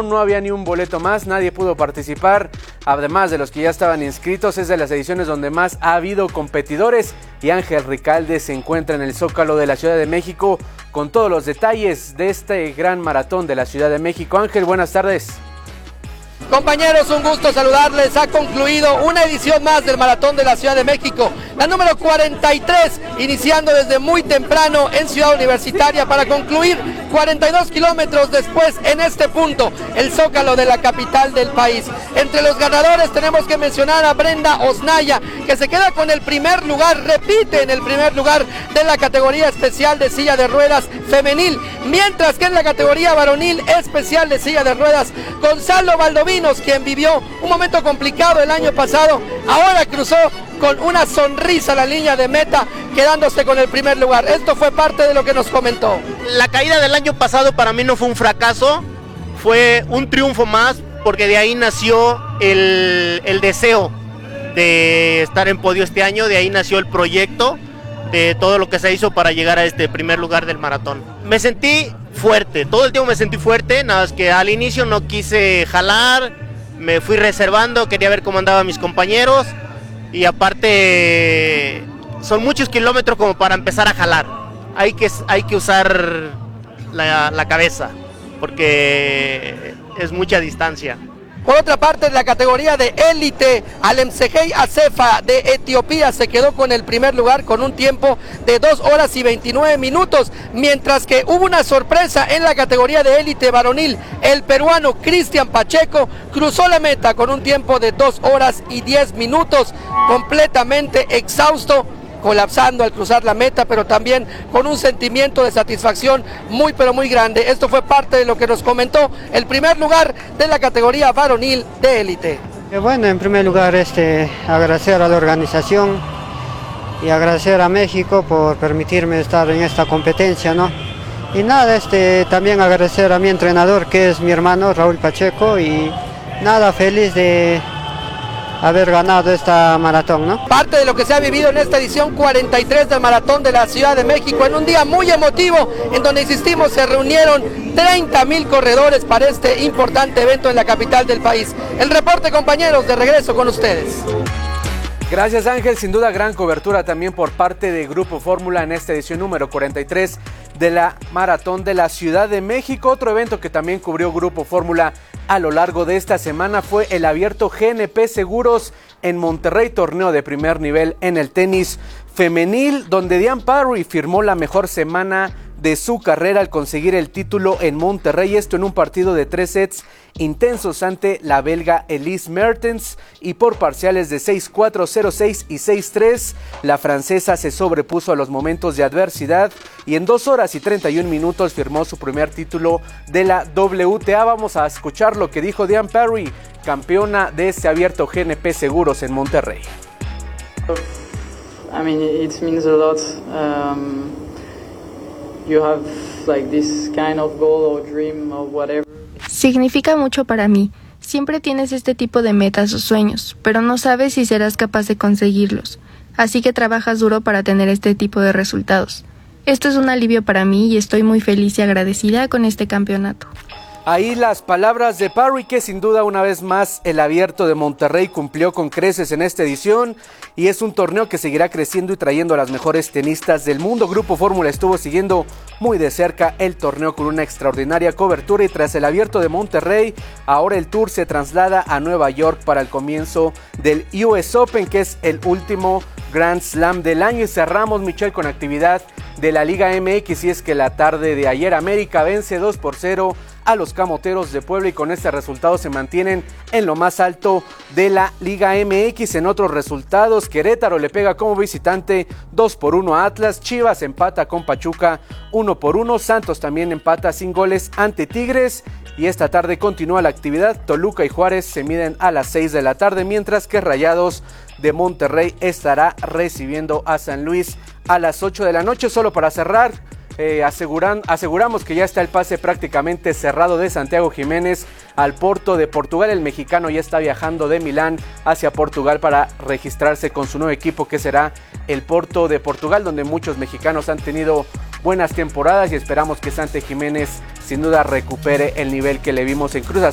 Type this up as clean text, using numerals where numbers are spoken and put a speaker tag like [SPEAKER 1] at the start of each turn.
[SPEAKER 1] maratón no había ni un boleto más, nadie pudo participar, además de los que ya estaban inscritos. Es de las ediciones donde más ha habido competidores y Ángel Ricalde se encuentra en el Zócalo de la Ciudad de México con todos los detalles de este gran maratón de la Ciudad de México. Ángel, buenas tardes.
[SPEAKER 2] Compañeros, un gusto saludarles. Ha concluido una edición más del Maratón de la Ciudad de México, la número 43, iniciando desde muy temprano en Ciudad Universitaria para concluir 42 kilómetros después en este punto, el Zócalo de la capital del país. Entre los ganadores tenemos que mencionar a Brenda Osnaya, que se queda con el primer lugar, repite en el primer lugar de la categoría especial de silla de ruedas femenil, mientras que en la categoría varonil especial de silla de ruedas, Gonzalo Valdovinos, quien vivió un momento complicado el año pasado, ahora cruzó con una sonrisa la línea de meta, quedándose con el primer lugar. Esto fue parte de lo que nos comentó.
[SPEAKER 3] La caída del año pasado para mí no fue un fracaso, fue un triunfo más, porque de ahí nació el deseo de estar en podio este año, de ahí nació el proyecto de todo lo que se hizo para llegar a este primer lugar del maratón. Me sentí fuerte, todo el tiempo me sentí fuerte, nada más que al inicio no quise jalar, me fui reservando, quería ver cómo andaban mis compañeros, y aparte son muchos kilómetros como para empezar a jalar. Hay que usar la cabeza, porque es mucha distancia.
[SPEAKER 2] Por otra parte, en la categoría de élite, Alemsegei Acefa de Etiopía se quedó con el primer lugar con un tiempo de 2 horas y 29 minutos, mientras que hubo una sorpresa en la categoría de élite varonil. El peruano Cristian Pacheco cruzó la meta con un tiempo de 2 horas y 10 minutos, completamente exhausto, colapsando al cruzar la meta, pero también con un sentimiento de satisfacción muy pero muy grande. Esto fue parte de lo que nos comentó el primer lugar de la categoría varonil de élite.
[SPEAKER 4] Bueno, en primer lugar agradecer a la organización y agradecer a México por permitirme estar en esta competencia, ¿no? Y nada, también agradecer a mi entrenador, que es mi hermano Raúl Pacheco, y nada, feliz de haber ganado esta maratón, ¿no?
[SPEAKER 2] Parte de lo que se ha vivido en esta edición 43 del Maratón de la Ciudad de México, en un día muy emotivo, en donde, insistimos, se reunieron 30,000 corredores para este importante evento en la capital del país. El reporte, compañeros, de regreso con ustedes.
[SPEAKER 1] Gracias, Ángel, sin duda gran cobertura también por parte de Grupo Fórmula en esta edición número 43 de la Maratón de la Ciudad de México. Otro evento que también cubrió Grupo Fórmula a lo largo de esta semana fue el abierto GNP Seguros en Monterrey, torneo de primer nivel en el tenis femenil, donde Diane Parry firmó la mejor semana de su carrera al conseguir el título en Monterrey, esto en un partido de 3 sets intensos ante la belga Elise Mertens, y por parciales de 6-4, 0-6 y 6-3, la francesa se sobrepuso a los momentos de adversidad y en 2 horas y 31 minutos firmó su primer título de la WTA. Vamos a escuchar lo que dijo Diane Parry, campeona de este abierto GNP Seguros en Monterrey.
[SPEAKER 5] I mean, it means a lot. You have like this kind of goal or dream or whatever.
[SPEAKER 6] Significa mucho para mí. Siempre tienes este tipo de metas o sueños, pero no sabes si serás capaz de conseguirlos. Así que trabajas duro para tener este tipo de resultados. Esto es un alivio para mí y estoy muy feliz y agradecida con este campeonato.
[SPEAKER 1] Ahí las palabras de Parry, que sin duda una vez más el abierto de Monterrey cumplió con creces en esta edición y es un torneo que seguirá creciendo y trayendo a las mejores tenistas del mundo. Grupo Fórmula estuvo siguiendo muy de cerca el torneo con una extraordinaria cobertura, y tras el abierto de Monterrey, ahora el Tour se traslada a Nueva York para el comienzo del US Open, que es el último Grand Slam del año. Y cerramos, Michelle, con actividad de la Liga MX, y es que la tarde de ayer América vence 2-0 a los Camoteros de Puebla, y con este resultado se mantienen en lo más alto de la Liga MX. En otros resultados, Querétaro le pega como visitante 2-1 a Atlas, Chivas empata con Pachuca 1-1, Santos también empata sin goles ante Tigres, y esta tarde continúa la actividad. Toluca y Juárez se miden a las 6 de la tarde, mientras que Rayados de Monterrey estará recibiendo a San Luis a las 8 de la noche. Solo para cerrar, aseguramos que ya está el pase prácticamente cerrado de Santiago Jiménez al Porto de Portugal. El mexicano ya está viajando de Milán hacia Portugal para registrarse con su nuevo equipo, que será el Porto de Portugal, donde muchos mexicanos han tenido buenas temporadas, y esperamos que Santi Jiménez sin duda recupere el nivel que le vimos en Cruz